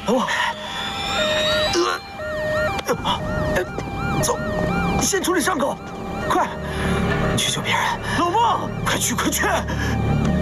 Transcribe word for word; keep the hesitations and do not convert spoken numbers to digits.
我，呃，走，先处理伤口，快，去救别人。老孟，快去，快去！